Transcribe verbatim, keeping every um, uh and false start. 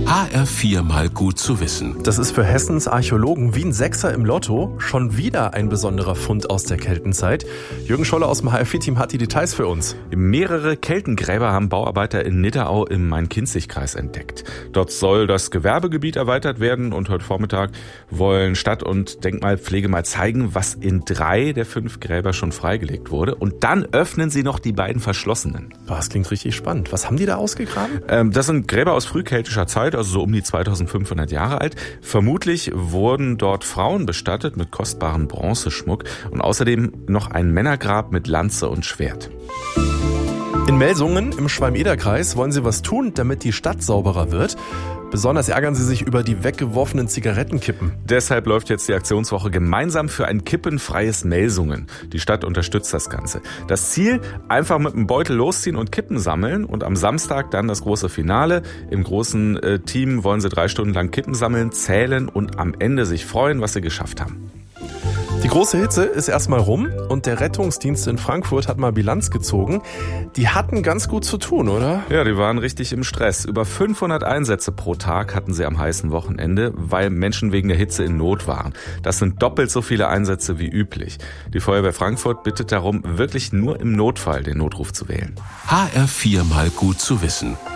H R vier mal gut zu wissen. Das ist für Hessens Archäologen wie ein Sechser im Lotto. Schon wieder ein besonderer Fund aus der Keltenzeit. Jürgen Scholle aus dem H R vier Team hat die Details für uns. Mehrere Keltengräber haben Bauarbeiter in Nidderau im Main-Kinzig-Kreis entdeckt. Dort soll das Gewerbegebiet erweitert werden und heute Vormittag wollen Stadt- und Denkmalpflege mal zeigen, was in drei der fünf Gräber schon freigelegt wurde. Und dann öffnen sie noch die beiden verschlossenen. Boah, das klingt richtig spannend. Was haben die da ausgegraben? Ähm, das sind Gräber aus frühkeltischer Zeit, also so um die zweitausendfünfhundert Jahre alt. Vermutlich wurden dort Frauen bestattet mit kostbarem Bronzeschmuck und außerdem noch ein Männergrab mit Lanze und Schwert. In Melsungen im Schwalm-Eder-Kreis wollen sie was tun, damit die Stadt sauberer wird. Besonders ärgern sie sich über die weggeworfenen Zigarettenkippen. Deshalb läuft jetzt die Aktionswoche gemeinsam für ein kippenfreies Melsungen. Die Stadt unterstützt das Ganze. Das Ziel, einfach mit einem Beutel losziehen und Kippen sammeln und am Samstag dann das große Finale. Im großen äh, Team wollen sie drei Stunden lang Kippen sammeln, zählen und am Ende sich freuen, was sie geschafft haben. Die große Hitze ist erstmal rum und der Rettungsdienst in Frankfurt hat mal Bilanz gezogen. Die hatten ganz gut zu tun, oder? Ja, die waren richtig im Stress. Über fünfhundert Einsätze pro Tag hatten sie am heißen Wochenende, weil Menschen wegen der Hitze in Not waren. Das sind doppelt so viele Einsätze wie üblich. Die Feuerwehr Frankfurt bittet darum, wirklich nur im Notfall den Notruf zu wählen. H R vier mal gut zu wissen.